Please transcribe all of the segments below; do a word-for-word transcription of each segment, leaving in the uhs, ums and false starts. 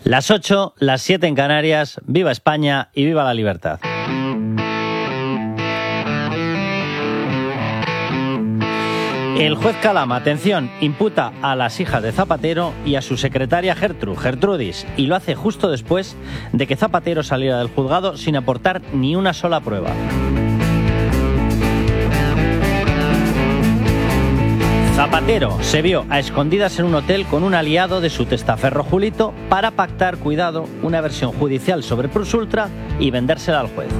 Las ocho, las siete en Canarias. Viva España y viva la libertad. El juez Calama, atención, imputa a las hijas de Zapatero y a su secretaria Gertrude, Gertrudis, y lo hace justo después de que Zapatero saliera del juzgado sin aportar ni una sola prueba. Zapatero se vio a escondidas en un hotel con un aliado de su testaferro Julito para pactar, cuidado, una versión judicial sobre Plus Ultra y vendérsela al juez.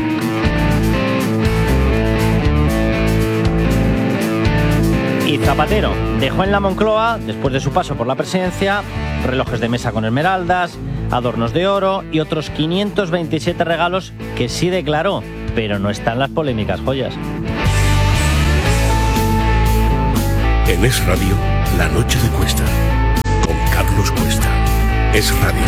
Y Zapatero dejó en la Moncloa, después de su paso por la presidencia, relojes de mesa con esmeraldas, adornos de oro y otros quinientos veintisiete regalos que sí declaró, pero no están las polémicas joyas. En Es Radio, La Noche de Cuesta, con Carlos Cuesta. Es Radio.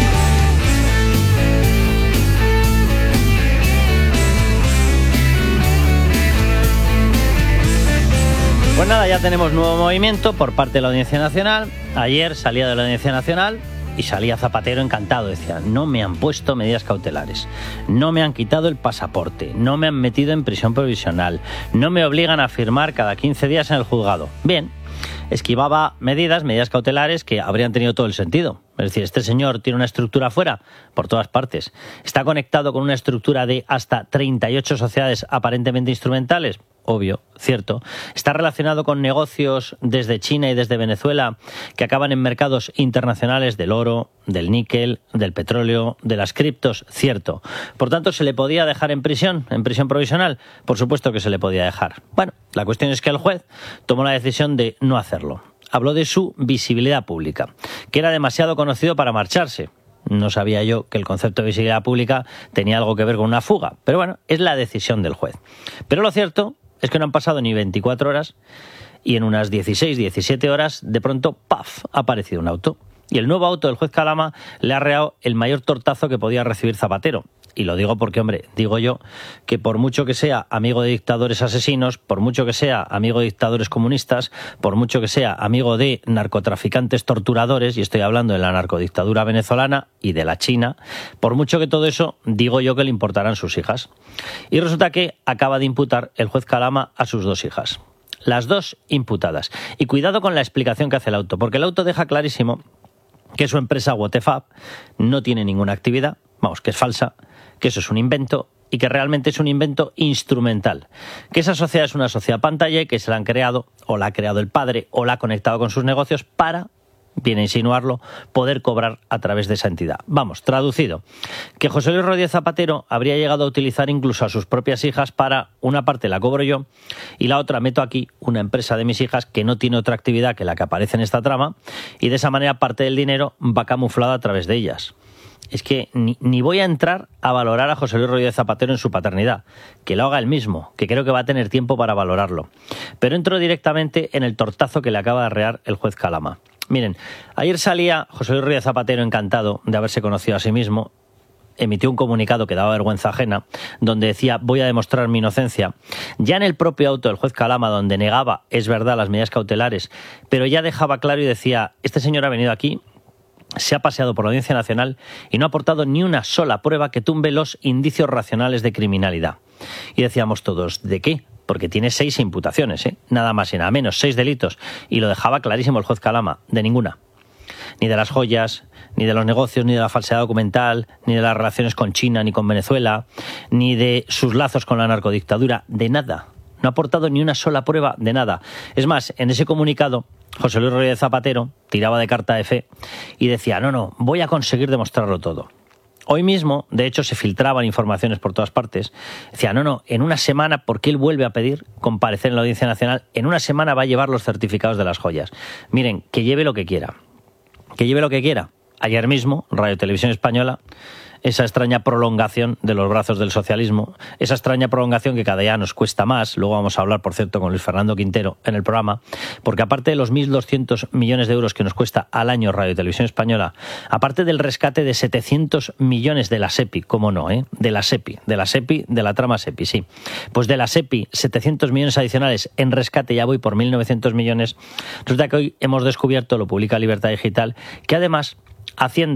Pues nada, ya tenemos nuevo movimiento por parte de la Audiencia Nacional. Ayer salía de la Audiencia Nacional y salía Zapatero encantado. Decía, no me han puesto medidas cautelares, no me han quitado el pasaporte, no me han metido en prisión provisional, no me obligan a firmar cada quince días en el juzgado. Bien, esquivaba medidas, medidas cautelares que habrían tenido todo el sentido. Es decir, este señor tiene una estructura fuera por todas partes. Está conectado con una estructura de hasta treinta y ocho sociedades aparentemente instrumentales. Obvio, cierto. Está relacionado con negocios desde China y desde Venezuela que acaban en mercados internacionales del oro, del níquel, del petróleo, de las criptos, cierto. Por tanto, ¿se le podía dejar en prisión, en prisión provisional? Por supuesto que se le podía dejar. Bueno, la cuestión es que el juez tomó la decisión de no hacerlo. Habló de su visibilidad pública, que era demasiado conocido para marcharse. No sabía yo que el concepto de visibilidad pública tenía algo que ver con una fuga, pero bueno, es la decisión del juez. Pero lo cierto es que no han pasado ni veinticuatro horas y en unas dieciséis, diecisiete horas, de pronto, ¡paf!, ha aparecido un auto. Y el nuevo auto del juez Calama le ha arreado el mayor tortazo que podía recibir Zapatero. Y lo digo porque, hombre, digo yo que por mucho que sea amigo de dictadores asesinos, por mucho que sea amigo de dictadores comunistas, por mucho que sea amigo de narcotraficantes torturadores, y estoy hablando de la narcodictadura venezolana y de la China, por mucho que todo eso, digo yo que le importarán sus hijas. Y resulta que acaba de imputar el juez Calama a sus dos hijas. Las dos imputadas. Y cuidado con la explicación que hace el auto, porque el auto deja clarísimo que su empresa Whatefab no tiene ninguna actividad, vamos, que es falsa, que eso es un invento y que realmente es un invento instrumental. Que esa sociedad es una sociedad pantalla que se la han creado, o la ha creado el padre, o la ha conectado con sus negocios para, viene a insinuarlo, poder cobrar a través de esa entidad. Vamos, traducido, que José Luis Rodríguez Zapatero habría llegado a utilizar incluso a sus propias hijas para, una parte la cobro yo, y la otra meto aquí una empresa de mis hijas que no tiene otra actividad que la que aparece en esta trama, y de esa manera parte del dinero va camuflada a través de ellas. Es que ni, ni voy a entrar a valorar a José Luis Rodríguez Zapatero en su paternidad, que lo haga él mismo, que creo que va a tener tiempo para valorarlo. Pero entro directamente en el tortazo que le acaba de arrear el juez Calama. Miren, ayer salía José Luis Rodríguez Zapatero encantado de haberse conocido a sí mismo, emitió un comunicado que daba vergüenza ajena, donde decía, voy a demostrar mi inocencia. Ya en el propio auto del juez Calama, donde negaba, es verdad, las medidas cautelares, pero ya dejaba claro y decía, este señor ha venido aquí, se ha paseado por la Audiencia Nacional y no ha aportado ni una sola prueba que tumbe los indicios racionales de criminalidad. Y decíamos todos, ¿de qué? Porque tiene seis imputaciones, ¿eh? Nada más y nada menos, seis delitos. Y lo dejaba clarísimo el juez Calama, de ninguna. Ni de las joyas, ni de los negocios, ni de la falsedad documental, ni de las relaciones con China, ni con Venezuela, ni de sus lazos con la narcodictadura, de nada. No ha aportado ni una sola prueba de nada. Es más, en ese comunicado, José Luis Rodríguez Zapatero tiraba de carta de fe y decía, no, no, voy a conseguir demostrarlo todo. Hoy mismo, de hecho, se filtraban informaciones por todas partes. Decía, no, no, en una semana, porque él vuelve a pedir comparecer en la Audiencia Nacional, en una semana va a llevar los certificados de las joyas. Miren, que lleve lo que quiera. Que lleve lo que quiera. Ayer mismo, Radio Televisión Española, esa extraña prolongación de los brazos del socialismo, esa extraña prolongación que cada día nos cuesta más, luego vamos a hablar, por cierto, con Luis Fernando Quintero en el programa, porque aparte de los mil doscientos millones de euros que nos cuesta al año Radio y Televisión Española, aparte del rescate de setecientos millones de la SEPI, cómo no, ¿eh? de la SEPI, de la SEPI, de la trama SEPI, sí, pues de la SEPI, setecientos millones adicionales en rescate, ya voy por mil novecientos millones, resulta que hoy hemos descubierto, lo publica Libertad Digital, que además Hacienda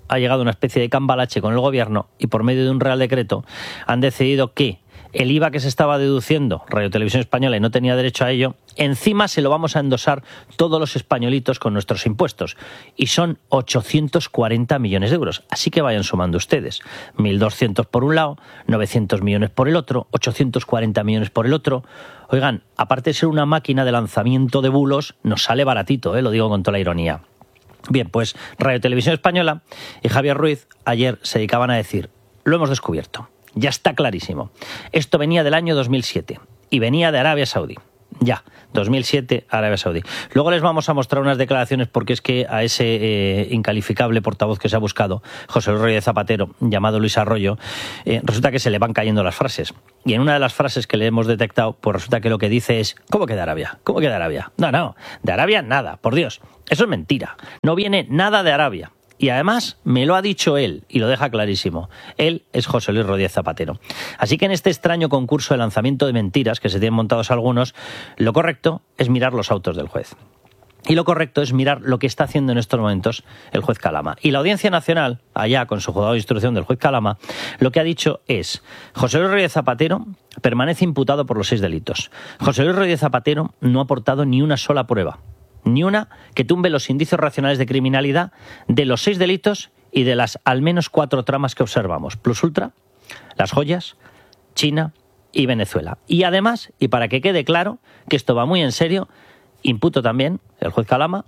ha llegado una especie de cambalache con el gobierno y por medio de un real decreto han decidido que el I V A que se estaba deduciendo Radio Televisión Española y no tenía derecho a ello, encima se lo vamos a endosar todos los españolitos con nuestros impuestos. Y son ochocientos cuarenta millones de euros. Así que vayan sumando ustedes. mil doscientos por un lado, novecientos millones por el otro, ochocientos cuarenta millones por el otro. Oigan, aparte de ser una máquina de lanzamiento de bulos, nos sale baratito, ¿eh? Lo digo con toda la ironía. Bien, pues Radio Televisión Española y Javier Ruiz ayer se dedicaban a decir, lo hemos descubierto. Ya está clarísimo. Esto venía del año dos mil siete y venía de Arabia Saudí. Ya, dos mil siete, Arabia Saudí. Luego les vamos a mostrar unas declaraciones porque es que a ese eh, incalificable portavoz que se ha buscado, José Luis Rodríguez Zapatero, llamado Luis Arroyo, eh, resulta que se le van cayendo las frases. Y en una de las frases que le hemos detectado, pues resulta que lo que dice es, ¿cómo que de Arabia? ¿Cómo que de Arabia? No, no, de Arabia nada, por Dios. Eso es mentira. No viene nada de Arabia. Y además me lo ha dicho él, y lo deja clarísimo. Él es José Luis Rodríguez Zapatero. Así que en este extraño concurso de lanzamiento de mentiras, que se tienen montados algunos, lo correcto es mirar los autos del juez. Y lo correcto es mirar lo que está haciendo en estos momentos el juez Calama. Y la Audiencia Nacional, allá con su juzgado de instrucción del juez Calama, lo que ha dicho es, José Luis Rodríguez Zapatero permanece imputado por los seis delitos. José Luis Rodríguez Zapatero no ha aportado ni una sola prueba. Ni una que tumbe los indicios racionales de criminalidad de los seis delitos y de las al menos cuatro tramas que observamos. Plus Ultra, las joyas, China y Venezuela. Y además, y para que quede claro que esto va muy en serio, imputo también, el juez Calama,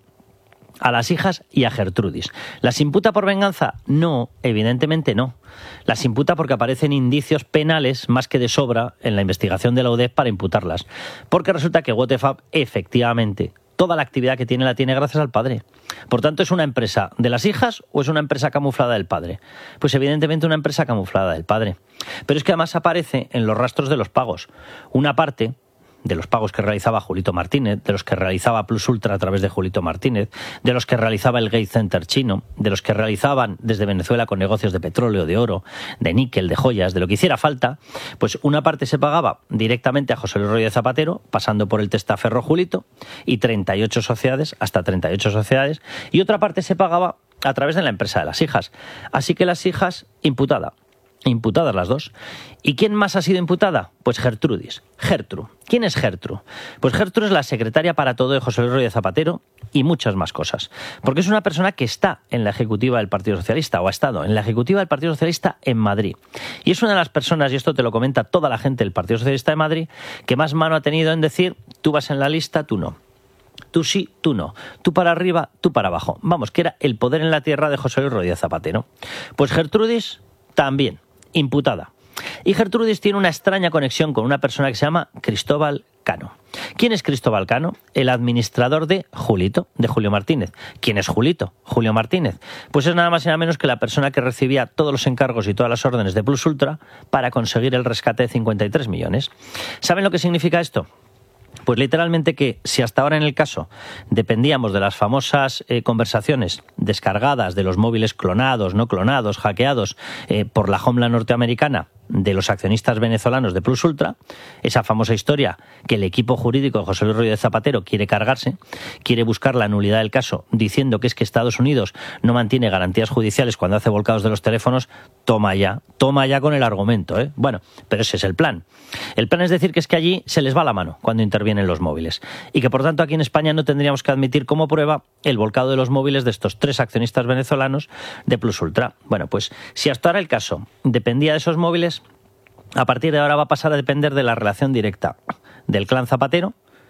a las hijas y a Gertrudis. ¿Las imputa por venganza? No, evidentemente no. Las imputa porque aparecen indicios penales más que de sobra en la investigación de la U D E F para imputarlas. Porque resulta que Wotefab efectivamente toda la actividad que tiene la tiene gracias al padre. Por tanto, ¿es una empresa de las hijas o es una empresa camuflada del padre? Pues evidentemente una empresa camuflada del padre. Pero es que además aparece en los rastros de los pagos. Una parte de los pagos que realizaba Julito Martínez, de los que realizaba Plus Ultra a través de Julito Martínez, de los que realizaba el Gate Center chino, de los que realizaban desde Venezuela con negocios de petróleo, de oro, de níquel, de joyas, de lo que hiciera falta, pues una parte se pagaba directamente a José Luis Rodríguez Zapatero, pasando por el testaferro Julito, y treinta y ocho sociedades, hasta treinta y ocho sociedades, y otra parte se pagaba a través de la empresa de las hijas. Así que las hijas, imputada. Imputadas las dos. ¿Y quién más ha sido imputada? Pues Gertrudis. Gertru. ¿Quién es Gertru? Pues Gertru es la secretaria para todo de José Luis Rodríguez Zapatero y muchas más cosas. Porque es una persona que está en la ejecutiva del Partido Socialista, o ha estado en la ejecutiva del Partido Socialista en Madrid. Y es una de las personas, y esto te lo comenta toda la gente del Partido Socialista de Madrid, que más mano ha tenido en decir, tú vas en la lista, tú no. Tú sí, tú no. Tú para arriba, tú para abajo. Vamos, que era el poder en la tierra de José Luis Rodríguez Zapatero. Pues Gertrudis también. Imputada. Y Gertrudis tiene una extraña conexión con una persona que se llama Cristóbal Cano. ¿Quién es Cristóbal Cano? El administrador de Julito, de Julio Martínez. ¿Quién es Julito? Julio Martínez. Pues es nada más y nada menos que la persona que recibía todos los encargos y todas las órdenes de Plus Ultra para conseguir el rescate de cincuenta y tres millones. ¿Saben lo que significa esto? Pues literalmente que si hasta ahora en el caso dependíamos de las famosas eh, conversaciones descargadas de los móviles clonados, no clonados, hackeados eh, por la Homeland norteamericana de los accionistas venezolanos de Plus Ultra, esa famosa historia que el equipo jurídico de José Luis Rodríguez Zapatero quiere cargarse, quiere buscar la nulidad del caso diciendo que es que Estados Unidos no mantiene garantías judiciales cuando hace volcados de los teléfonos, toma ya, toma ya con el argumento, ¿eh? Bueno, pero ese es el plan. El plan es decir que es que allí se les va la mano cuando intervienen los móviles y que por tanto aquí en España no tendríamos que admitir como prueba el volcado de los móviles de estos tres accionistas venezolanos de Plus Ultra. Bueno, pues si hasta ahora el caso dependía de esos móviles, a partir de ahora va a pasar a depender de la relación directa del clan Zapatero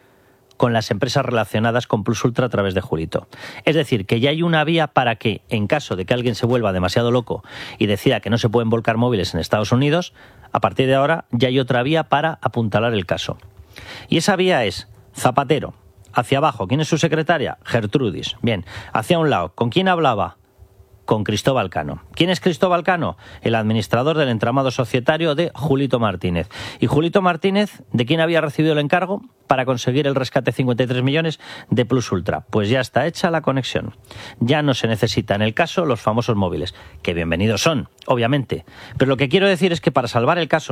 con las empresas relacionadas con Plus Ultra a través de Julito. Es decir, que ya hay una vía para que, en caso de que alguien se vuelva demasiado loco y decida que no se pueden volcar móviles en Estados Unidos, a partir de ahora ya hay otra vía para apuntalar el caso. Y esa vía es Zapatero. Hacia abajo, ¿quién es su secretaria? Gertrudis. Bien, hacia un lado, ¿con quién hablaba? Con Cristóbal Cano. ¿Quién es Cristóbal Cano? El administrador del entramado societario de Julito Martínez. ¿Y Julito Martínez, de quién había recibido el encargo para conseguir el rescate de cincuenta y tres millones de Plus Ultra? Pues ya está hecha la conexión. Ya no se necesita en el caso los famosos móviles, que bienvenidos son, obviamente. Pero lo que quiero decir es que para salvar el caso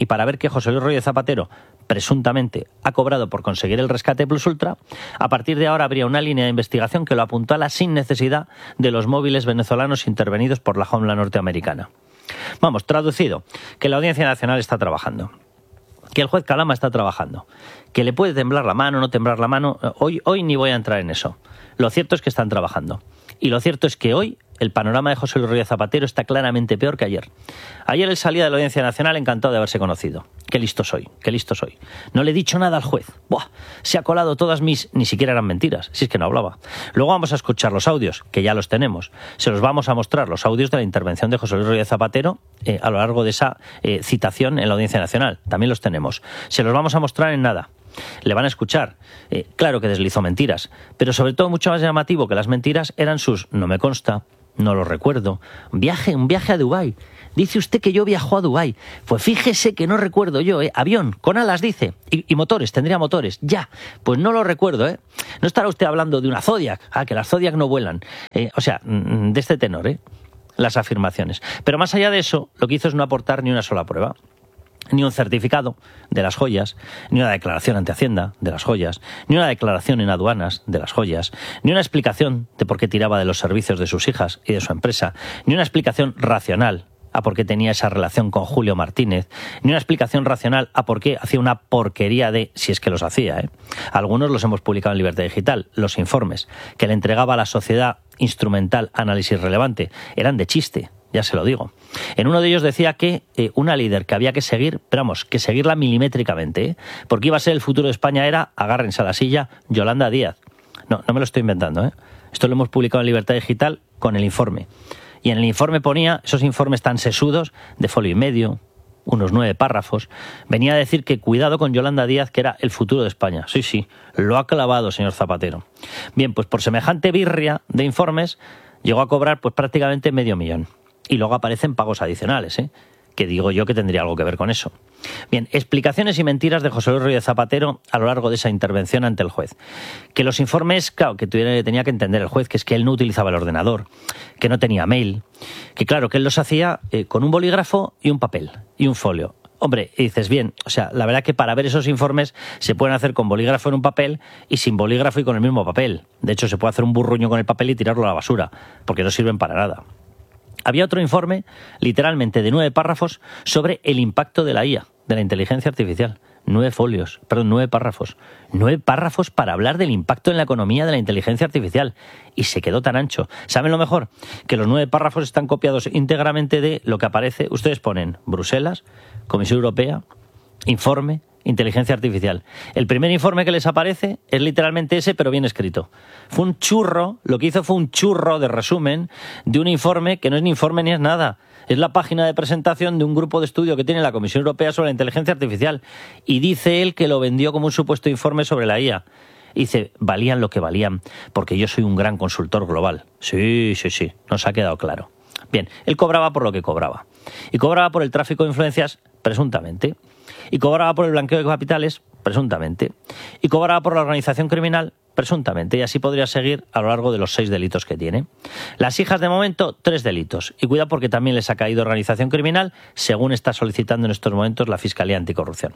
y para ver que José Luis Rodríguez Zapatero presuntamente ha cobrado por conseguir el rescate plus ultra, a partir de ahora habría una línea de investigación que lo apuntala sin necesidad de los móviles venezolanos intervenidos por la Homeland norteamericana. Vamos, traducido, que la Audiencia Nacional está trabajando, que el juez Calama está trabajando, que le puede temblar la mano, no temblar la mano, hoy, hoy ni voy a entrar en eso. Lo cierto es que están trabajando. Y lo cierto es que hoy el panorama de José Luis Rodríguez Zapatero está claramente peor que ayer. Ayer él salía de la Audiencia Nacional encantado de haberse conocido. Qué listo soy, qué listo soy. No le he dicho nada al juez. Buah, se ha colado todas mis... Ni siquiera eran mentiras, si es que no hablaba. Luego vamos a escuchar los audios, que ya los tenemos. Se los vamos a mostrar, los audios de la intervención de José Luis Rodríguez Zapatero eh, a lo largo de esa eh, citación en la Audiencia Nacional. También los tenemos. Se los vamos a mostrar en nada. Le van a escuchar. Eh, claro que deslizó mentiras, pero sobre todo mucho más llamativo que las mentiras eran sus no me consta, no lo recuerdo, viaje, un viaje a Dubái. Dice usted que yo viajó a Dubái. Pues fíjese que no recuerdo yo, ¿eh? Avión, con alas dice, y, y motores, tendría motores, ya. Pues no lo recuerdo, ¿eh? No estará usted hablando de una Zodiac, ah, que las Zodiac no vuelan. Eh, o sea, de este tenor, ¿eh? Las afirmaciones. Pero más allá de eso, lo que hizo es no aportar ni una sola prueba. Ni un certificado de las joyas, ni una declaración ante Hacienda de las joyas, ni una declaración en aduanas de las joyas, ni una explicación de por qué tiraba de los servicios de sus hijas y de su empresa, ni una explicación racional a por qué tenía esa relación con Julio Martínez, ni una explicación racional a por qué hacía una porquería de, si es que los hacía, ¿eh? Algunos los hemos publicado en Libertad Digital, los informes que le entregaba a la sociedad instrumental Análisis Relevante, eran de chiste. Ya se lo digo. En uno de ellos decía que eh, una líder que había que seguir, pero vamos, que seguirla milimétricamente, ¿eh? Porque iba a ser el futuro de España, era, agárrense a la silla, Yolanda Díaz. No, no me lo estoy inventando, ¿eh? Esto lo hemos publicado en Libertad Digital con el informe. Y en el informe ponía esos informes tan sesudos, de folio y medio, unos nueve párrafos, venía a decir que cuidado con Yolanda Díaz, que era el futuro de España. Sí, sí, lo ha clavado, señor Zapatero. Bien, pues por semejante birria de informes, llegó a cobrar pues prácticamente medio millón. Y luego aparecen pagos adicionales, ¿eh? Que digo yo que tendría algo que ver con eso. Bien, explicaciones y mentiras de José Luis Rodríguez Zapatero a lo largo de esa intervención ante el juez. Que los informes, claro, que tuviera, tenía que entender el juez, que es que él no utilizaba el ordenador, que no tenía mail, que claro, que él los hacía eh, con un bolígrafo y un papel, y un folio. Hombre, y dices, bien, o sea, la verdad que para ver esos informes se pueden hacer con bolígrafo en un papel y sin bolígrafo y con el mismo papel. De hecho, se puede hacer un burruño con el papel y tirarlo a la basura, porque no sirven para nada. Había otro informe, literalmente de nueve párrafos, sobre el impacto de la I A, de la inteligencia artificial. Nueve folios, perdón, nueve párrafos. Nueve párrafos para hablar del impacto en la economía de la inteligencia artificial. Y se quedó tan ancho. ¿Saben lo mejor? Que los nueve párrafos están copiados íntegramente de lo que aparece. Ustedes ponen Bruselas, Comisión Europea, informe, inteligencia artificial. El primer informe que les aparece es literalmente ese, pero bien escrito. Fue un churro, lo que hizo fue un churro de resumen de un informe que no es ni informe ni es nada. Es la página de presentación de un grupo de estudio que tiene la Comisión Europea sobre la inteligencia artificial. Y dice él que lo vendió como un supuesto informe sobre la I A. Y dice, valían lo que valían, porque yo soy un gran consultor global. Sí, sí, sí, nos ha quedado claro. Bien, él cobraba por lo que cobraba. Y cobraba por el tráfico de influencias, presuntamente. Y cobraba por el blanqueo de capitales, presuntamente. Y cobraba por la organización criminal, presuntamente. Y así podría seguir a lo largo de los seis delitos que tiene. Las hijas, de momento, tres delitos. Y cuidado porque también les ha caído organización criminal, según está solicitando en estos momentos la Fiscalía Anticorrupción.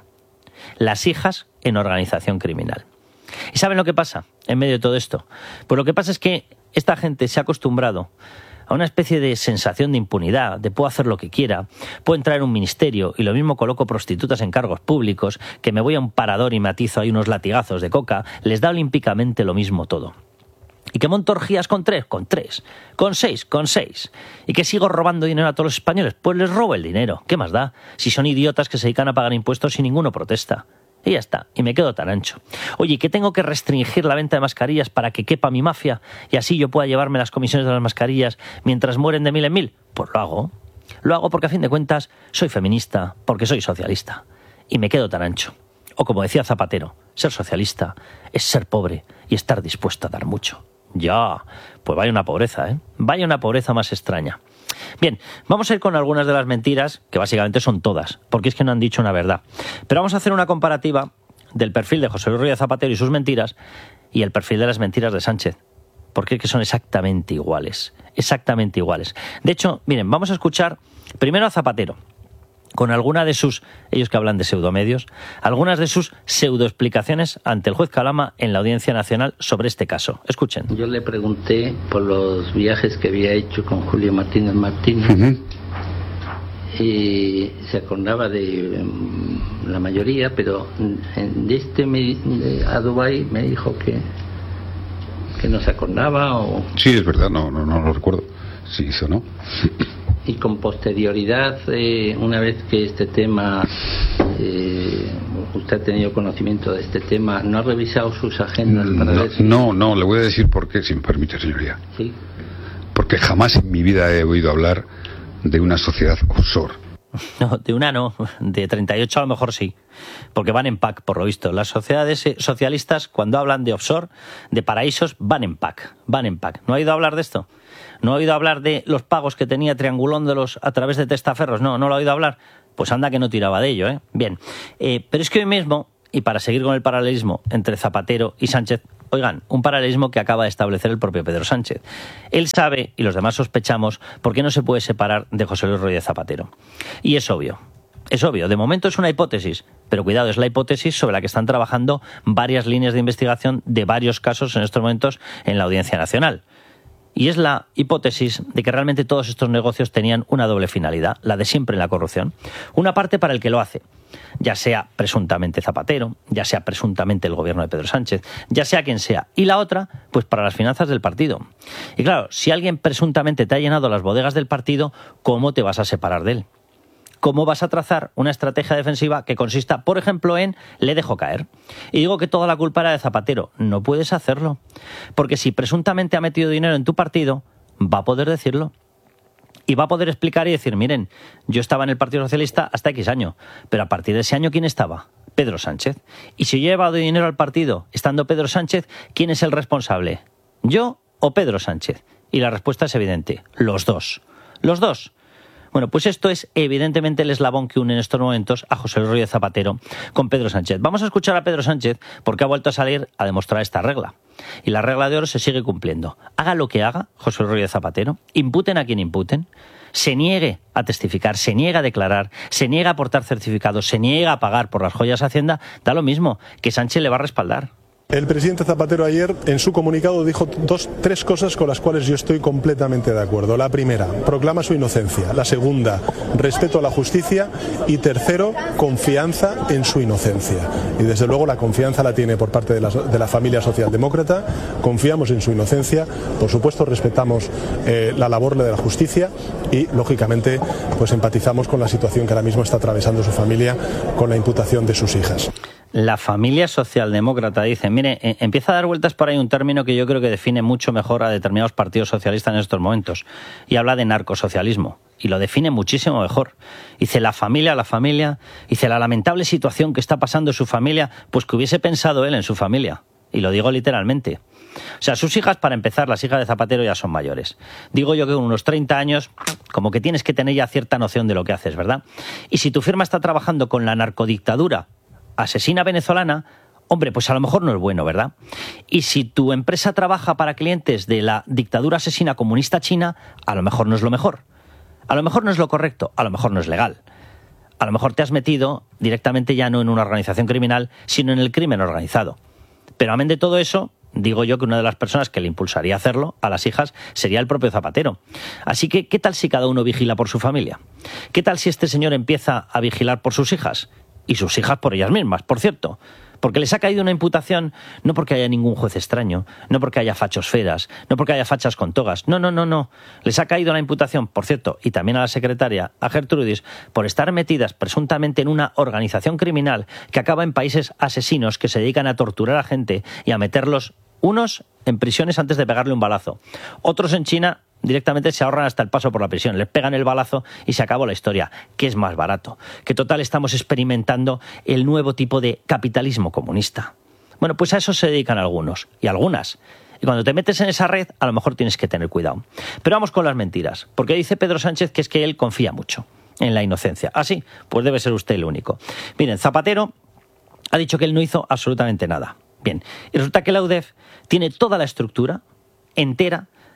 Las hijas en organización criminal. ¿Y saben lo que pasa en medio de todo esto? Pues lo que pasa es que esta gente se ha acostumbrado a una especie de sensación de impunidad, de puedo hacer lo que quiera, puedo entrar en un ministerio y lo mismo coloco prostitutas en cargos públicos, que me voy a un parador y matizo ahí unos latigazos de coca, les da olímpicamente lo mismo todo. ¿Y que monto orgías con tres? Con tres. ¿Con seis? Con seis. ¿Y que sigo robando dinero a todos los españoles? Pues les robo el dinero. ¿Qué más da? Si son idiotas que se dedican a pagar impuestos y ninguno protesta. Y ya está, y me quedo tan ancho. Oye, ¿que tengo que restringir la venta de mascarillas para que quepa mi mafia y así yo pueda llevarme las comisiones de las mascarillas mientras mueren de mil en mil? Pues lo hago. Lo hago porque a fin de cuentas soy feminista, porque soy socialista. Y me quedo tan ancho. O como decía Zapatero, ser socialista es ser pobre y estar dispuesto a dar mucho. Ya, pues vaya una pobreza, ¿eh? Vaya una pobreza más extraña. Bien, vamos a ir con algunas de las mentiras, que básicamente son todas, porque es que no han dicho una verdad. Pero vamos a hacer una comparativa del perfil de José Luis Rodríguez Zapatero y sus mentiras y el perfil de las mentiras de Sánchez, porque es que son exactamente iguales, exactamente iguales. De hecho, miren, vamos a escuchar primero a Zapatero, con alguna de sus, ellos que hablan de pseudomedios, algunas de sus pseudoexplicaciones ante el juez Calama en la Audiencia Nacional sobre este caso. Escuchen. Yo le pregunté por los viajes que había hecho con Julio Martínez Martínez. Uh-huh. Y se acordaba de um, la mayoría, pero de este me, de, a Dubái me dijo que que no se acordaba o... Sí, es verdad, no, no, no lo recuerdo si hizo, ¿no? Y con posterioridad, eh, una vez que este tema, eh, usted ha tenido conocimiento de este tema, ¿no ha revisado sus agendas para no, ver si... No, no, le voy a decir por qué, si me permite, señoría. Sí. Porque jamás en mi vida he oído hablar de una sociedad offshore. No, de una no, de treinta y ocho a lo mejor sí, porque van en pack, por lo visto. Las sociedades socialistas, cuando hablan de offshore, de paraísos, van en pack, van en pack. ¿No ha oído hablar de esto? ¿No ha oído hablar de los pagos que tenía Triangulóndolos a través de testaferros? No, no lo ha oído hablar. Pues anda que no tiraba de ello, ¿eh? Bien, eh, pero es que hoy mismo, y para seguir con el paralelismo entre Zapatero y Sánchez, oigan, un paralelismo que acaba de establecer el propio Pedro Sánchez. Él sabe, y los demás sospechamos, por qué no se puede separar de José Luis Rodríguez Zapatero. Y es obvio. Es obvio, de momento es una hipótesis, pero cuidado, es la hipótesis sobre la que están trabajando varias líneas de investigación de varios casos en estos momentos en la Audiencia Nacional. Y es la hipótesis de que realmente todos estos negocios tenían una doble finalidad, la de siempre en la corrupción. Una parte para el que lo hace, ya sea presuntamente Zapatero, ya sea presuntamente el gobierno de Pedro Sánchez, ya sea quien sea. Y la otra, pues para las finanzas del partido. Y claro, si alguien presuntamente te ha llenado las bodegas del partido, ¿cómo te vas a separar de él? ¿Cómo vas a trazar una estrategia defensiva que consista, por ejemplo, en le dejo caer? Y digo que toda la culpa era de Zapatero. No puedes hacerlo. Porque si presuntamente ha metido dinero en tu partido, va a poder decirlo. Y va a poder explicar y decir, miren, yo estaba en el Partido Socialista hasta X año, pero a partir de ese año, ¿quién estaba? Pedro Sánchez. Y si yo he llevado dinero al partido estando Pedro Sánchez, ¿quién es el responsable? ¿Yo o Pedro Sánchez? Y la respuesta es evidente, los dos. Los dos. Bueno, pues esto es evidentemente el eslabón que une en estos momentos a José Luis Rodríguez Zapatero con Pedro Sánchez. Vamos a escuchar a Pedro Sánchez porque ha vuelto a salir a demostrar esta regla. Y la regla de oro se sigue cumpliendo. Haga lo que haga José Luis Rodríguez Zapatero, imputen a quien imputen, se niegue a testificar, se niega a declarar, se niega a aportar certificados, se niega a pagar por las joyas a Hacienda, da lo mismo, que Sánchez le va a respaldar. El presidente Zapatero ayer en su comunicado dijo dos, tres cosas con las cuales yo estoy completamente de acuerdo. La primera, proclama su inocencia. La segunda, respeto a la justicia. Y tercero, confianza en su inocencia. Y desde luego la confianza la tiene por parte de la, de la familia socialdemócrata. Confiamos en su inocencia. Por supuesto respetamos eh, la labor de la justicia y lógicamente pues empatizamos con la situación que ahora mismo está atravesando su familia con la imputación de sus hijas. La familia socialdemócrata, dice, mire, empieza a dar vueltas por ahí un término que yo creo que define mucho mejor a determinados partidos socialistas en estos momentos, y habla de narcosocialismo, y lo define muchísimo mejor. Dice, la familia, la familia, dice, la lamentable situación que está pasando en su familia, pues que hubiese pensado él en su familia, y lo digo literalmente. O sea, sus hijas, para empezar, las hijas de Zapatero ya son mayores. Digo yo que con unos treinta años, como que tienes que tener ya cierta noción de lo que haces, ¿verdad? Y si tu firma está trabajando con la narcodictadura asesina venezolana, hombre, pues a lo mejor no es bueno, ¿verdad? Y si tu empresa trabaja para clientes de la dictadura asesina comunista china, a lo mejor no es lo mejor. A lo mejor no es lo correcto, a lo mejor no es legal. A lo mejor te has metido directamente ya no en una organización criminal, sino en el crimen organizado. Pero amén de todo eso, digo yo que una de las personas que le impulsaría a hacerlo a las hijas sería el propio Zapatero. Así que, ¿qué tal si cada uno vigila por su familia? ¿Qué tal si este señor empieza a vigilar por sus hijas? Y sus hijas por ellas mismas, por cierto. Porque les ha caído una imputación, no porque haya ningún juez extraño, no porque haya fachos feras, no porque haya fachas con togas. No, no, no, no. Les ha caído la imputación, por cierto, y también a la secretaria, a Gertrudis, por estar metidas presuntamente en una organización criminal que acaba en países asesinos que se dedican a torturar a gente y a meterlos, unos en prisiones antes de pegarle un balazo, otros en China directamente se ahorran hasta el paso por la prisión, les pegan el balazo y se acabó la historia, que es más barato. Que total estamos experimentando el nuevo tipo de capitalismo comunista. Bueno, pues a eso se dedican algunos y algunas. Y cuando te metes en esa red, a lo mejor tienes que tener cuidado. Pero vamos con las mentiras, porque dice Pedro Sánchez que es que él confía mucho en la inocencia. ¿Ah, sí? Pues debe ser usted el único. Miren, Zapatero ha dicho que él no hizo absolutamente nada. Bien, y resulta que la U D E F tiene toda la estructura entera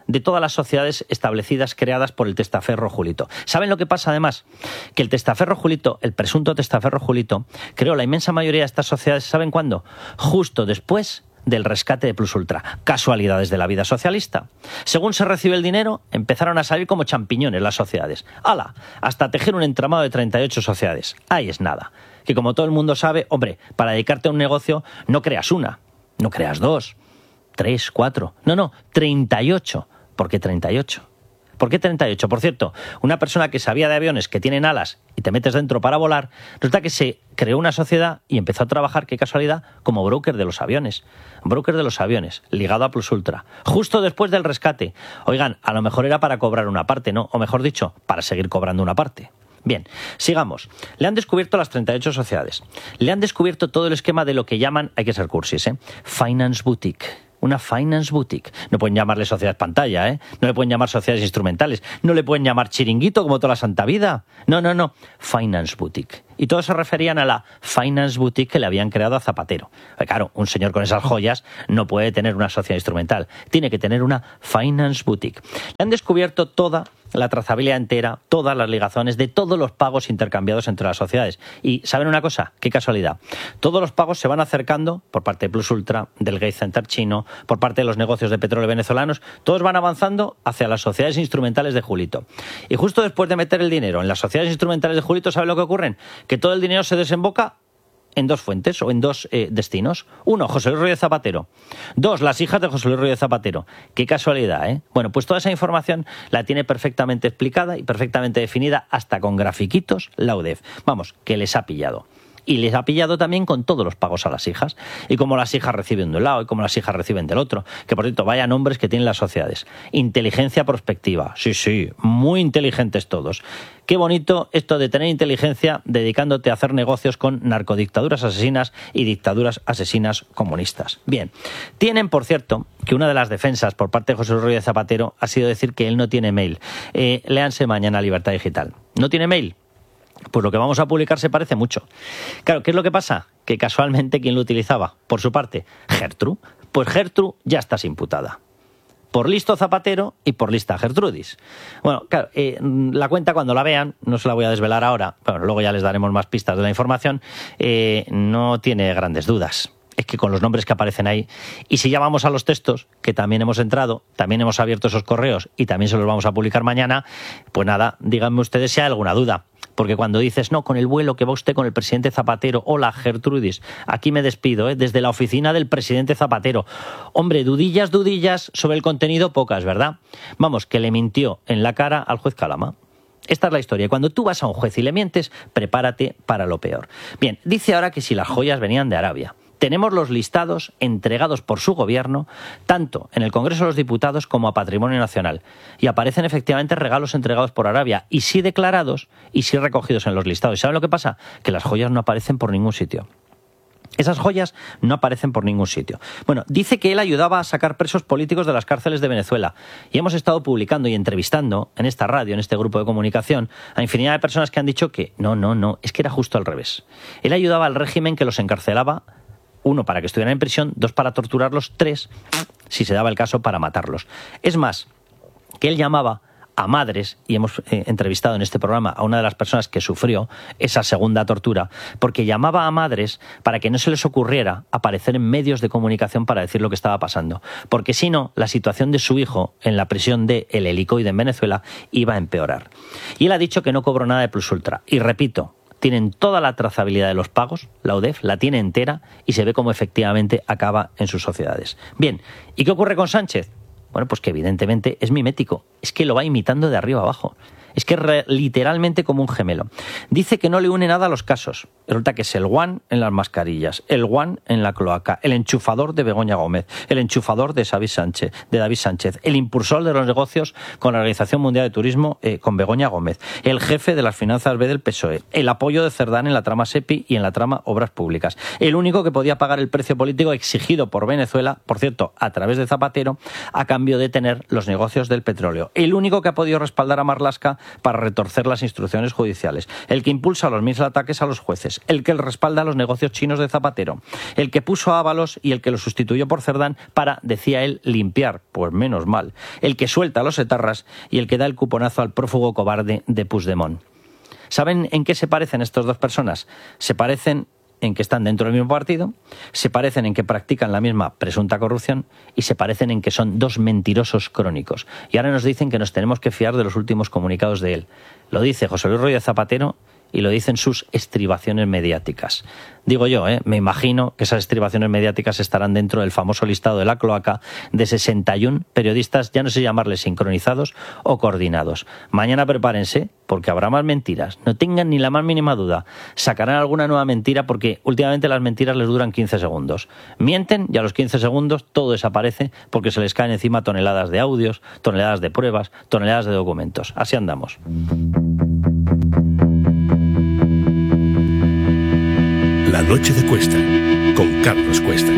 de todas las sociedades establecidas, creadas por el testaferro Julito. ¿Saben lo que pasa además? Que el testaferro Julito, el presunto testaferro Julito, creó la inmensa mayoría de estas sociedades, ¿saben cuándo? Justo después del rescate de Plus Ultra. Casualidades de la vida socialista. Según se recibe el dinero, empezaron a salir como champiñones las sociedades. ¡Hala! Hasta tejer un entramado de treinta y ocho sociedades. Ahí es nada. Que como todo el mundo sabe, hombre, para dedicarte a un negocio no creas una, no creas dos, tres, cuatro. No, no, treinta y ocho. ¿Por qué treinta y ocho? ¿Por qué treinta y ocho? Por cierto, una persona que sabía de aviones que tienen alas y te metes dentro para volar, resulta que se creó una sociedad y empezó a trabajar, qué casualidad, como broker de los aviones. Broker de los aviones, ligado a Plus Ultra. Justo después del rescate. Oigan, a lo mejor era para cobrar una parte, ¿no? O mejor dicho, para seguir cobrando una parte. Bien, sigamos. Le han descubierto las treinta y ocho sociedades. Le han descubierto todo el esquema de lo que llaman, hay que ser cursis, ¿eh? Finance Boutique. Una finance boutique. No pueden llamarle sociedad pantalla, ¿eh? No le pueden llamar sociedades instrumentales. No le pueden llamar chiringuito como toda la santa vida. No, no, no. Finance boutique. Y todos se referían a la finance boutique que le habían creado a Zapatero. Claro, un señor con esas joyas no puede tener una sociedad instrumental. Tiene que tener una finance boutique. Le han descubierto toda la trazabilidad entera, todas las ligazones de todos los pagos intercambiados entre las sociedades. Y ¿saben una cosa? Qué casualidad. Todos los pagos se van acercando por parte de Plus Ultra, del Gates Center chino, por parte de los negocios de petróleo venezolanos, todos van avanzando hacia las sociedades instrumentales de Julito. Y justo después de meter el dinero en las sociedades instrumentales de Julito, ¿saben lo que ocurre? Que todo el dinero se desemboca en dos fuentes o en dos eh, destinos. Uno, José Luis Rodríguez Zapatero. Dos, las hijas de José Luis Rodríguez Zapatero. Qué casualidad, ¿eh? Bueno, pues toda esa información la tiene perfectamente explicada y perfectamente definida, hasta con grafiquitos, la U D E F. Vamos, que les ha pillado. Y les ha pillado también con todos los pagos a las hijas. Y como las hijas reciben de un lado y como las hijas reciben del otro. Que por cierto, vaya nombres que tienen las sociedades. Inteligencia prospectiva. Sí, sí, muy inteligentes todos. Qué bonito esto de tener inteligencia dedicándote a hacer negocios con narcodictaduras asesinas y dictaduras asesinas comunistas. Bien, tienen, por cierto, que una de las defensas por parte de José Luis Rodríguez Zapatero ha sido decir que él no tiene mail. Eh, léanse mañana Libertad Digital. ¿No tiene mail? Pues lo que vamos a publicar se parece mucho. Claro, ¿qué es lo que pasa? Que casualmente, ¿quién lo utilizaba? Por su parte, Gertrude. Pues Gertrude ya está imputada. Por listo Zapatero y por lista Gertrudis. Bueno, claro, eh, la cuenta cuando la vean, no se la voy a desvelar ahora, bueno, luego ya les daremos más pistas de la información, eh, no tiene grandes dudas. Es que con los nombres que aparecen ahí, y si ya vamos a los textos, que también hemos entrado, también hemos abierto esos correos y también se los vamos a publicar mañana, pues nada, díganme ustedes si hay alguna duda. Porque cuando dices, no, con el vuelo que va usted con el presidente Zapatero, hola Gertrudis, aquí me despido, ¿eh? Desde la oficina del presidente Zapatero. Hombre, dudillas, dudillas, sobre el contenido pocas, ¿verdad? Vamos, que le mintió en la cara al juez Calama. Esta es la historia. Cuando tú vas a un juez y le mientes, prepárate para lo peor. Bien, dice ahora que si las joyas venían de Arabia. Tenemos los listados entregados por su gobierno, tanto en el Congreso de los Diputados como a Patrimonio Nacional. Y aparecen efectivamente regalos entregados por Arabia, y sí declarados y sí recogidos en los listados. ¿Y saben lo que pasa? Que las joyas no aparecen por ningún sitio. Esas joyas no aparecen por ningún sitio. Bueno, dice que él ayudaba a sacar presos políticos de las cárceles de Venezuela. Y hemos estado publicando y entrevistando en esta radio, en este grupo de comunicación, a infinidad de personas que han dicho que no, no, no, es que era justo al revés. Él ayudaba al régimen que los encarcelaba, uno, para que estuvieran en prisión, dos, para torturarlos, tres, si se daba el caso, para matarlos. Es más, que él llamaba a madres, y hemos eh, entrevistado en este programa a una de las personas que sufrió esa segunda tortura, porque llamaba a madres para que no se les ocurriera aparecer en medios de comunicación para decir lo que estaba pasando, porque si no, la situación de su hijo en la prisión de El Helicoide en Venezuela iba a empeorar. Y él ha dicho que no cobró nada de Plus Ultra, y repito, tienen toda la trazabilidad de los pagos, la U D E F la tiene entera y se ve cómo efectivamente acaba en sus sociedades. Bien, ¿y qué ocurre con Sánchez? Bueno, pues que evidentemente es mimético, es que lo va imitando de arriba abajo. Es que es re, literalmente como un gemelo. Dice que no le une nada a los casos. Resulta que es el guan en las mascarillas, el guan en la cloaca, el enchufador de Begoña Gómez, el enchufador de David Sánchez, de David Sánchez, el impulsor de los negocios con la Organización Mundial de Turismo eh, con Begoña Gómez, el jefe de las finanzas B del P S O E, el apoyo de Cerdán en la trama SEPI y en la trama Obras Públicas, el único que podía pagar el precio político exigido por Venezuela, por cierto, a través de Zapatero, a cambio de tener los negocios del petróleo, el único que ha podido respaldar a Marlaska para retorcer las instrucciones judiciales, el que impulsa los mil ataques a los jueces, el que respalda los negocios chinos de Zapatero, el que puso a Ábalos y el que lo sustituyó por Cerdán para, decía él, limpiar, pues menos mal, el que suelta a los etarras y el que da el cuponazo al prófugo cobarde de Puigdemont. ¿Saben en qué se parecen estas dos personas? Se parecen en que están dentro del mismo partido, se parecen en que practican la misma presunta corrupción y se parecen en que son dos mentirosos crónicos. Y ahora nos dicen que nos tenemos que fiar de los últimos comunicados de él. Lo dice José Luis Rodríguez Zapatero y lo dicen sus estribaciones mediáticas. Digo yo, ¿eh? me imagino que esas estribaciones mediáticas estarán dentro del famoso listado de la cloaca de sesenta y uno periodistas, ya no sé llamarles sincronizados o coordinados. Mañana prepárense, porque habrá más mentiras. No tengan ni la más mínima duda. Sacarán alguna nueva mentira porque últimamente las mentiras les duran quince segundos. Mienten y a los quince segundos todo desaparece porque se les caen encima toneladas de audios, toneladas de pruebas, toneladas de documentos. Así andamos. La noche de Cuesta, con Carlos Cuesta.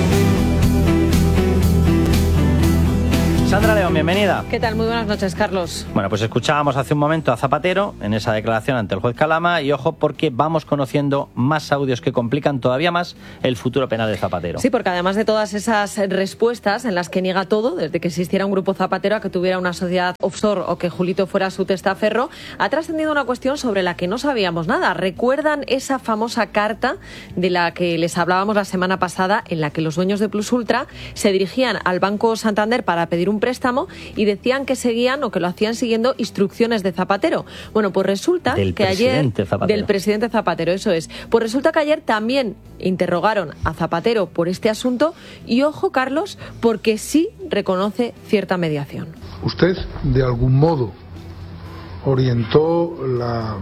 Sandra León, bienvenida. ¿Qué tal? Muy buenas noches, Carlos. Bueno, pues escuchábamos hace un momento a Zapatero en esa declaración ante el juez Calama y ojo porque vamos conociendo más audios que complican todavía más el futuro penal de Zapatero. Sí, porque además de todas esas respuestas en las que niega todo, desde que existiera un grupo Zapatero a que tuviera una sociedad offshore o que Julito fuera su testaferro, ha trascendido una cuestión sobre la que no sabíamos nada. ¿Recuerdan esa famosa carta de la que les hablábamos la semana pasada en la que los dueños de Plus Ultra se dirigían al Banco Santander para pedir un préstamo y decían que seguían o que lo hacían siguiendo instrucciones de Zapatero? Bueno, pues resulta del que ayer Zapatero. del presidente Zapatero, eso es. Pues resulta que ayer también interrogaron a Zapatero por este asunto y ojo, Carlos, porque sí reconoce cierta mediación. Usted de algún modo orientó la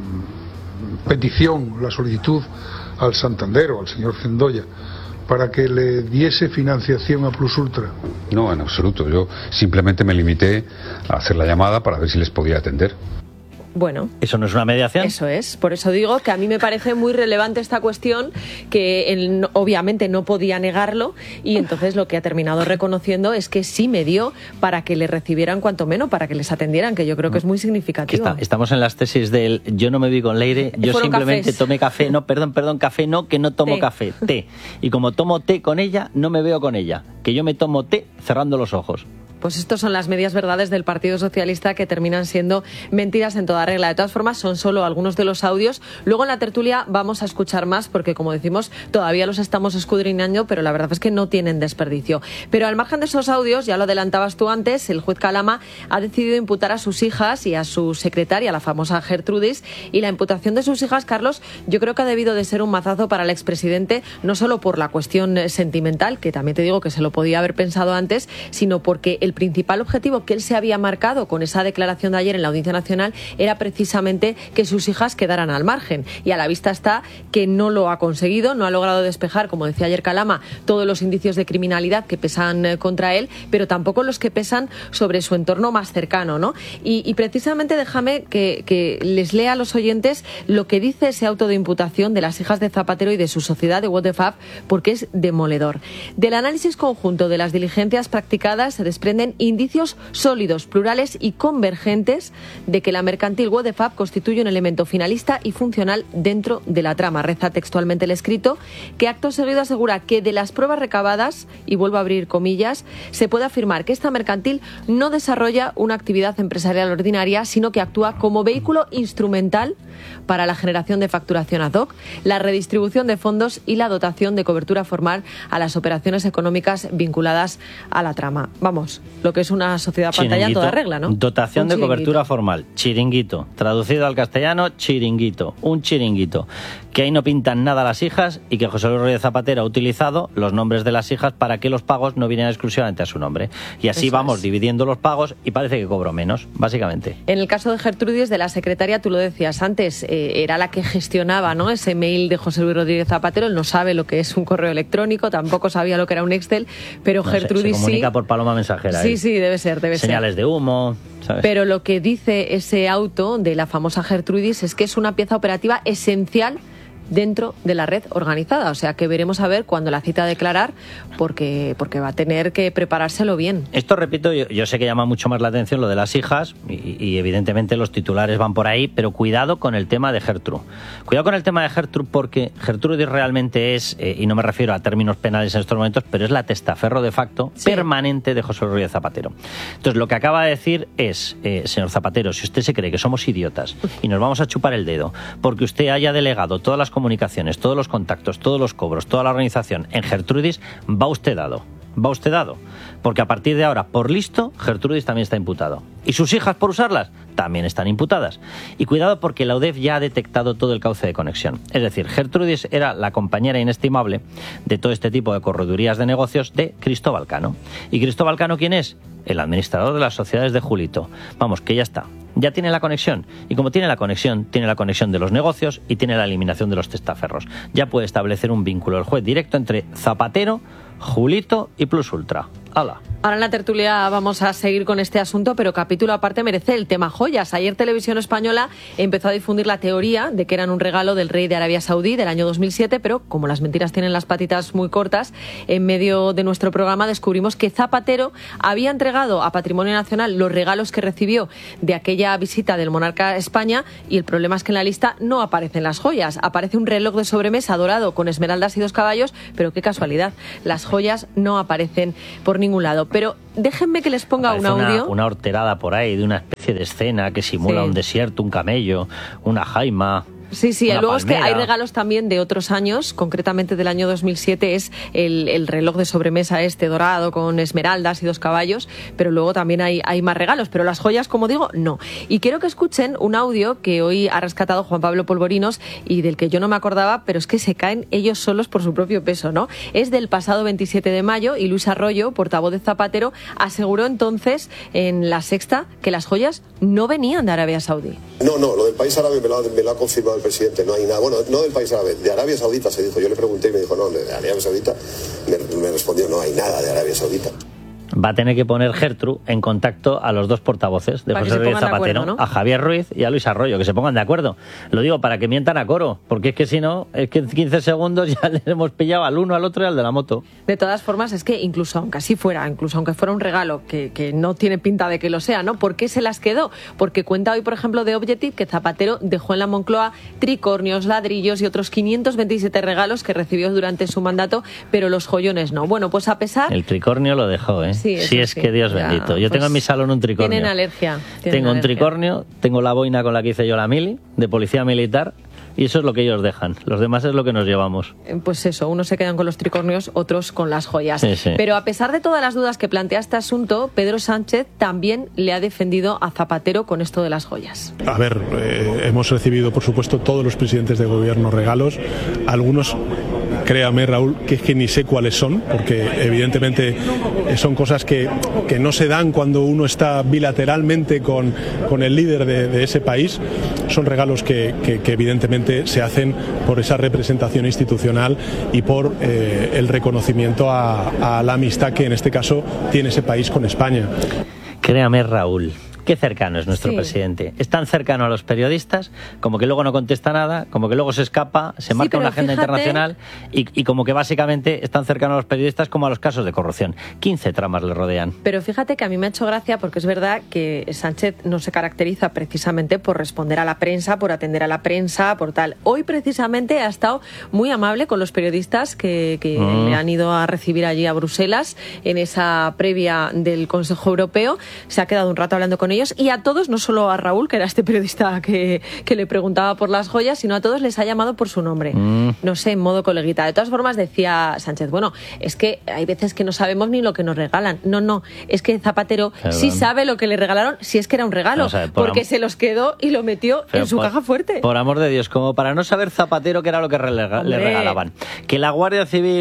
petición, la solicitud al Santander o al señor Zendoya para que le diese financiación a Plus Ultra. No, en absoluto. Yo simplemente me limité a hacer la llamada para ver si les podía atender. Bueno, ¿eso no es una mediación? Eso es, por eso digo que a mí me parece muy relevante esta cuestión, que él no, obviamente no podía negarlo y entonces lo que ha terminado reconociendo es que sí me dio para que le recibieran cuanto menos, para que les atendieran, que yo creo que es muy significativo. Está, estamos en las tesis del yo no me vi con Leire, yo Fueron simplemente cafés. tomé café, no, perdón, perdón, café no, que no tomo té. café, té. Y como tomo té con ella, no me veo con ella, que yo me tomo té cerrando los ojos. Pues estos son las medias verdades del Partido Socialista que terminan siendo mentiras en toda regla. De todas formas, son solo algunos de los audios. Luego en la tertulia vamos a escuchar más porque, como decimos, todavía los estamos escudriñando, pero la verdad es que no tienen desperdicio. Pero al margen de esos audios, ya lo adelantabas tú antes, el juez Calama ha decidido imputar a sus hijas y a su secretaria, la famosa Gertrudis, y la imputación de sus hijas, Carlos, yo creo que ha debido de ser un mazazo para el expresidente, no solo por la cuestión sentimental, que también te digo que se lo podía haber pensado antes, sino porque el principal objetivo que él se había marcado con esa declaración de ayer en la Audiencia Nacional era precisamente que sus hijas quedaran al margen. Y a la vista está que no lo ha conseguido, no ha logrado despejar, como decía ayer Calama, todos los indicios de criminalidad que pesan eh, contra él, pero tampoco los que pesan sobre su entorno más cercano, ¿no? Y, y precisamente déjame que, que les lea a los oyentes lo que dice ese auto de imputación de las hijas de Zapatero y de su sociedad de What the Fuck, porque es demoledor. Del análisis conjunto de las diligencias practicadas se desprenden indicios sólidos, plurales y convergentes de que la mercantil What the Fuck constituye un elemento finalista y funcional dentro de la trama. Reza textualmente el escrito, que acto seguido asegura que de las pruebas recabadas, y vuelvo a abrir comillas, se puede afirmar que esta mercantil no desarrolla una actividad empresarial ordinaria, sino que actúa como vehículo instrumental para la generación de facturación ad hoc, la redistribución de fondos y la dotación de cobertura formal a las operaciones económicas vinculadas a la trama. Vamos, lo que es una sociedad pantalla en toda regla, ¿no? Dotación Un de chiringuito. cobertura formal, chiringuito. Traducido al castellano, chiringuito. Un chiringuito. Que ahí no pintan nada las hijas y que José Luis Rodríguez Zapatero ha utilizado los nombres de las hijas para que los pagos no vinieran exclusivamente a su nombre. Y así Eso vamos es. dividiendo los pagos y parece que cobro menos, básicamente. En el caso de Gertrudis, de la secretaria, tú lo decías antes, eh, era la que gestionaba, ¿no?, ese mail de José Luis Rodríguez Zapatero. Él no sabe lo que es un correo electrónico, tampoco sabía lo que era un Excel, pero No sé, Gertrudis se comunica sí. por paloma mensajera. Sí, ¿eh? sí, debe ser, debe ser. Señales de humo, ¿sabes? Pero lo que dice ese auto de la famosa Gertrudis es que es una pieza operativa esencial dentro de la red organizada. O sea que veremos a ver cuando la cita a declarar, porque, porque va a tener que preparárselo bien. Esto, repito, yo, yo sé que llama mucho más la atención lo de las hijas y, y evidentemente los titulares van por ahí, pero cuidado con el tema de Gertrude. Cuidado con el tema de Gertrude porque Gertrude realmente es, eh, y no me refiero a términos penales en estos momentos, pero es la testaferro de facto sí. permanente de José Rodríguez Zapatero. Entonces, lo que acaba de decir es, eh, señor Zapatero, si usted se cree que somos idiotas y nos vamos a chupar el dedo porque usted haya delegado todas las comunicaciones, todos los contactos, todos los cobros, toda la organización en Gertrudis, va usted dado. Va usted dado. Porque a partir de ahora, por listo, Gertrudis también está imputado. Y sus hijas, por usarlas, también están imputadas. Y cuidado porque la U D E F ya ha detectado todo el cauce de conexión. Es decir, Gertrudis era la compañera inestimable de todo este tipo de corredurías de negocios de Cristóbal Cano. ¿Y Cristóbal Cano quién es? El administrador de las sociedades de Julito. Vamos, que ya está. Ya tiene la conexión. Y como tiene la conexión, tiene la conexión de los negocios y tiene la eliminación de los testaferros. Ya puede establecer un vínculo el juez directo entre Zapatero, Julito y Plus Ultra. ¡Hala! Ahora en la tertulia vamos a seguir con este asunto, pero capítulo aparte merece el tema joyas. Ayer Televisión Española empezó a difundir la teoría de que eran un regalo del rey de Arabia Saudí del año dos mil siete, pero como las mentiras tienen las patitas muy cortas, en medio de nuestro programa descubrimos que Zapatero había entregado a Patrimonio Nacional los regalos que recibió de aquella visita del monarca a España, y el problema es que en la lista no aparecen las joyas. Aparece un reloj de sobremesa dorado con esmeraldas y dos caballos, pero qué casualidad, las joyas no aparecen por ningún lado. Pero déjenme que les ponga un audio. Una, una horterada por ahí de una especie de escena que simula sí. un desierto, un camello, una jaima. Sí, sí, luego palmera. Es que hay regalos también de otros años, concretamente del año dos mil siete es el, el reloj de sobremesa este dorado con esmeraldas y dos caballos, pero luego también hay, hay más regalos, pero las joyas, como digo, no. Y quiero que escuchen un audio que hoy ha rescatado Juan Pablo Polvorinos y del que yo no me acordaba, pero es que se caen ellos solos por su propio peso, ¿no? Es del pasado veintisiete de mayo y Luis Arroyo, portavoz de Zapatero, aseguró entonces en La Sexta que las joyas no venían de Arabia Saudí. No, no, lo del país árabe me lo, me lo ha confirmado el presidente, no hay nada. Bueno, no del país árabe, de Arabia Saudita se dijo. Yo le pregunté y me dijo, no, de Arabia Saudita. Me, me respondió, no hay nada de Arabia Saudita. Va a tener que poner Gertrude en contacto a los dos portavoces de José Rodríguez Zapatero, acuerdo, ¿no? A Javier Ruiz y a Luis Arroyo, que se pongan de acuerdo. Lo digo para que mientan a coro, porque es que si no, es que en quince segundos ya les hemos pillado al uno, al otro y al de la moto. De todas formas, es que incluso aunque así fuera, incluso aunque fuera un regalo, que, que no tiene pinta de que lo sea, ¿no? ¿Por qué se las quedó? Porque cuenta hoy, por ejemplo, de Objective que Zapatero dejó en la Moncloa tricornios, ladrillos y otros quinientos veintisiete regalos que recibió durante su mandato, pero los joyones no. Bueno, pues a pesar... El tricornio lo dejó, ¿eh? Sí, sí es sí. que Dios bendito. Yo pues tengo en mi salón un tricornio. Tienen alergia. Tienen tengo un alergia. tricornio, tengo la boina con la que hice yo la mili, de policía militar, y eso es lo que ellos dejan. Los demás es lo que nos llevamos. Pues eso, unos se quedan con los tricornios, otros con las joyas. Sí, sí. Pero a pesar de todas las dudas que plantea este asunto, Pedro Sánchez también le ha defendido a Zapatero con esto de las joyas. A ver, eh, hemos recibido, por supuesto, todos los presidentes de gobierno regalos. Algunos, créame, Raúl, que es que ni sé cuáles son, porque evidentemente son cosas que, que no se dan cuando uno está bilateralmente con, con el líder de, de ese país. Son regalos que, que, que evidentemente se hacen por esa representación institucional y por eh, el reconocimiento a, a la amistad que en este caso tiene ese país con España. Créame, Raúl, qué cercano es nuestro sí. presidente. Es tan cercano a los periodistas, como que luego no contesta nada, como que luego se escapa, se marca sí, una agenda fíjate... internacional y, y como que básicamente es tan cercano a los periodistas como a los casos de corrupción. quince tramas le rodean. Pero fíjate que a mí me ha hecho gracia porque es verdad que Sánchez no se caracteriza precisamente por responder a la prensa, por atender a la prensa, por tal. Hoy precisamente ha estado muy amable con los periodistas que, que mm. le han ido a recibir allí a Bruselas en esa previa del Consejo Europeo. Se ha quedado un rato hablando con ellos. Y a todos, no solo a Raúl, que era este periodista que, que le preguntaba por las joyas, sino a todos les ha llamado por su nombre. Mm. No sé, en modo coleguita. De todas formas, decía Sánchez, bueno, es que hay veces que no sabemos ni lo que nos regalan. No, no, es que Zapatero Perdón. sí sabe lo que le regalaron, si es que era un regalo, no, sabe, por porque am... se los quedó y lo metió Pero en su por, caja fuerte. Por amor de Dios, como para no saber Zapatero qué era lo que relega, le regalaban. Que la Guardia Civil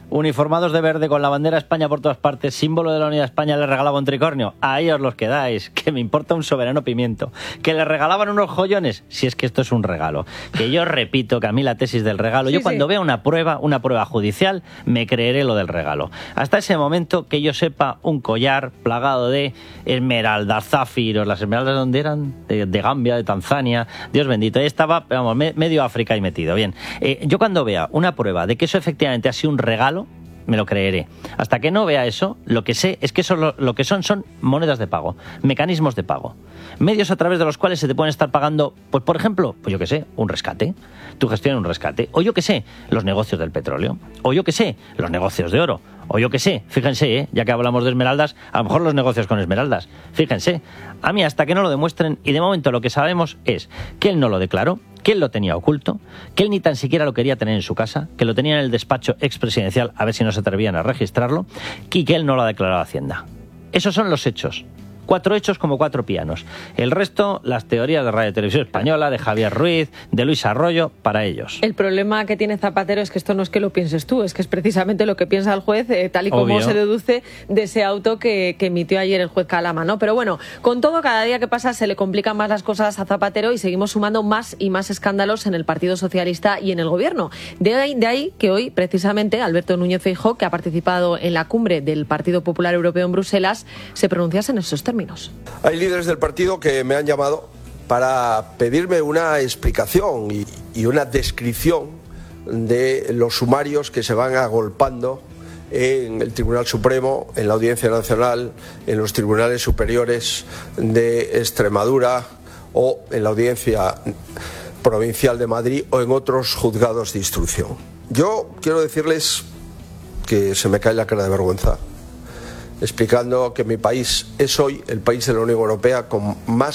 uniformados de verde con la bandera de España por todas partes, símbolo de la unidad de España, les regalaba un tricornio. Ahí os los quedáis, que me importa un soberano pimiento. Que les regalaban unos joyones, si es que esto es un regalo. Que yo repito que a mí la tesis del regalo, sí, yo cuando sí. vea una prueba, una prueba judicial, me creeré lo del regalo. Hasta ese momento que yo sepa un collar plagado de esmeraldas, zafiros, las esmeraldas de dónde eran, de, de Gambia, de Tanzania, Dios bendito, ahí estaba, vamos, me, medio África ahí metido. Bien, eh, yo cuando vea una prueba de que eso efectivamente ha sido un regalo, me lo creeré. Hasta que no vea eso, lo que sé es que eso lo, lo que son son monedas de pago, mecanismos de pago, medios a través de los cuales se te pueden estar pagando, pues por ejemplo, pues yo qué sé, un rescate, tu gestión un rescate, o yo qué sé, los negocios del petróleo, o yo qué sé, los negocios de oro, o yo qué sé, fíjense, ¿eh? Ya que hablamos de esmeraldas, a lo mejor los negocios con esmeraldas, fíjense, a mí hasta que no lo demuestren, y de momento lo que sabemos es que él no lo declaró, que él lo tenía oculto, que él ni tan siquiera lo quería tener en su casa, que lo tenía en el despacho expresidencial a ver si no se atrevían a registrarlo, y que él no lo ha declarado a Hacienda. Esos son los hechos. Cuatro hechos como cuatro pianos. El resto, las teorías de Radio y Televisión Española, de Javier Ruiz, de Luis Arroyo, para ellos. El problema que tiene Zapatero es que esto no es que lo pienses tú, es que es precisamente lo que piensa el juez, eh, tal y como Obvio. se deduce de ese auto que, que emitió ayer el juez Calama, ¿no? Pero bueno, con todo, cada día que pasa se le complican más las cosas a Zapatero y seguimos sumando más y más escándalos en el Partido Socialista y en el Gobierno. De ahí, de ahí que hoy, precisamente, Alberto Núñez Feijóo, que ha participado en la cumbre del Partido Popular Europeo en Bruselas, se pronunciase en esos términos. Hay líderes del partido que me han llamado para pedirme una explicación y, y una descripción de los sumarios que se van agolpando en el Tribunal Supremo, en la Audiencia Nacional, en los tribunales superiores de Extremadura o en la Audiencia Provincial de Madrid o en otros juzgados de instrucción. Yo quiero decirles que se me cae la cara de vergüenza explicando que mi país es hoy el país de la Unión Europea con más